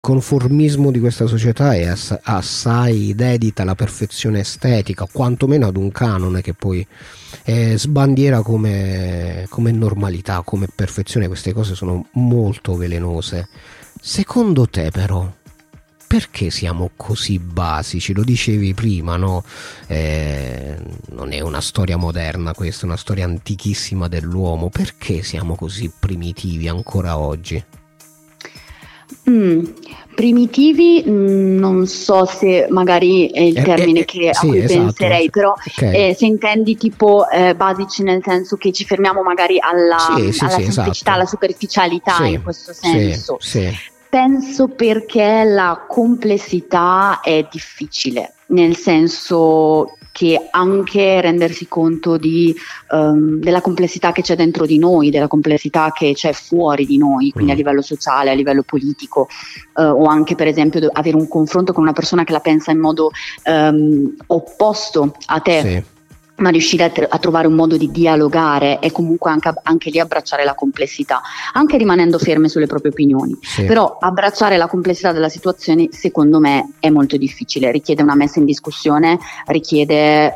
conformismo di questa società è assai dedita alla perfezione estetica, quantomeno ad un canone che poi sbandiera come normalità, come perfezione. Queste cose sono molto velenose. Secondo te però perché siamo così basici? Lo dicevi prima, no? Non è una storia moderna questa, è una storia antichissima dell'uomo. Perché siamo così primitivi ancora oggi? Primitivi, non so se magari è il termine a sì, cui esatto. penserei, però Okay. se intendi tipo basici nel senso che ci fermiamo magari alla Sì, semplicità, esatto. alla superficialità Sì, in questo sì, senso. sì. Penso perché la complessità è difficile, nel senso che anche rendersi conto della complessità che c'è dentro di noi, della complessità che c'è fuori di noi, quindi a livello sociale, a livello politico, o anche per esempio avere un confronto con una persona che la pensa in modo opposto a te. Sì. Ma riuscire a trovare un modo di dialogare e comunque anche lì abbracciare la complessità, anche rimanendo ferme sulle proprie opinioni. Sì. Però abbracciare la complessità della situazione secondo me è molto difficile, richiede una messa in discussione, richiede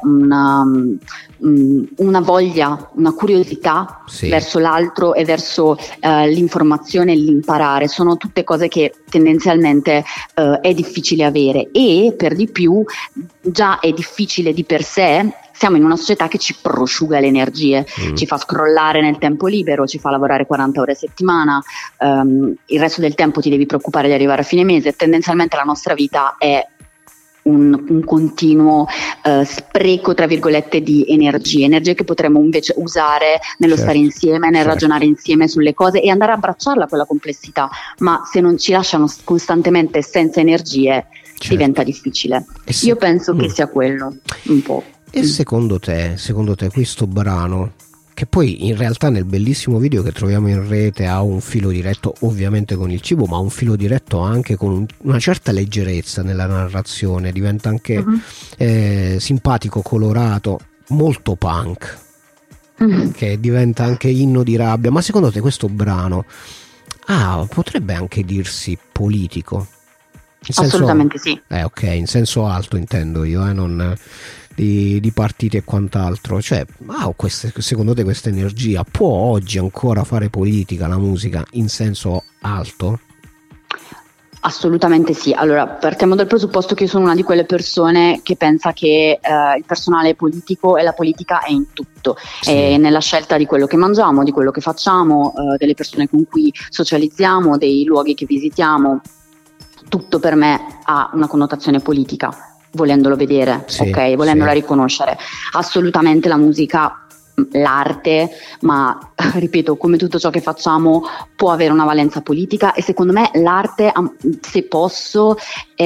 una voglia, una curiosità verso l'altro e verso l'informazione e l'imparare. Sono tutte cose che tendenzialmente è difficile avere, e per di più già è difficile di per sé. Siamo in una società che ci prosciuga le energie, ci fa scrollare nel tempo libero, ci fa lavorare 40 ore a settimana, il resto del tempo ti devi preoccupare di arrivare a fine mese. Tendenzialmente la nostra vita è un continuo spreco, tra virgolette, di energie che potremmo invece usare nello stare insieme, nel ragionare insieme sulle cose e andare a abbracciarla quella complessità. Ma se non ci lasciano costantemente senza energie, diventa difficile. Io penso che sia quello un po'. E secondo te questo brano, che poi in realtà nel bellissimo video che troviamo in rete ha un filo diretto ovviamente con il cibo, ma un filo diretto anche con una certa leggerezza nella narrazione, diventa anche simpatico, colorato, molto punk, che diventa anche inno di rabbia. Ma secondo te questo brano potrebbe anche dirsi politico? Assolutamente sì. Ok, in senso alto intendo io, non di partiti e quant'altro. Cioè, secondo te questa energia può oggi ancora fare politica, la musica, in senso alto? Assolutamente sì. Allora, partiamo dal presupposto che io sono una di quelle persone che pensa che il personale è politico e la politica è in tutto, è nella scelta di quello che mangiamo, di quello che facciamo, delle persone con cui socializziamo, dei luoghi che visitiamo. Tutto per me ha una connotazione politica, volendolo vedere, volendola riconoscere. Assolutamente la musica, l'arte, ma ripeto, come tutto ciò che facciamo può avere una valenza politica, e secondo me l'arte, se posso,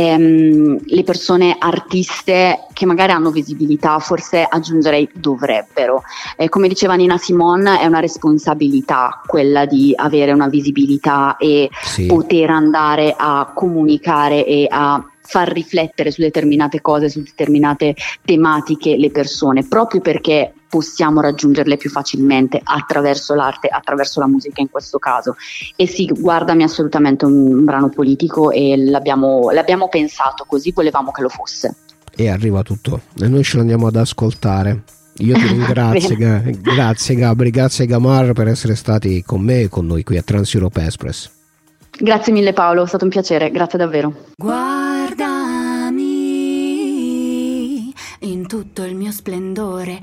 le persone artiste che magari hanno visibilità, forse aggiungerei dovrebbero. Come diceva Nina Simone, è una responsabilità quella di avere una visibilità e poter andare a comunicare e a far riflettere su determinate cose, su determinate tematiche le persone, proprio perché possiamo raggiungerle più facilmente attraverso l'arte, attraverso la musica in questo caso. E sì, guardami, assolutamente un brano politico, e l'abbiamo pensato così, volevamo che lo fosse. E arriva tutto, e noi ce l'andiamo ad ascoltare. Io ti ringrazio, grazie Gabri, grazie Gamar per essere stati con me e con noi qui a Trans Europe Express. Grazie mille Paolo, è stato un piacere, grazie davvero. Guardami in tutto il mio splendore,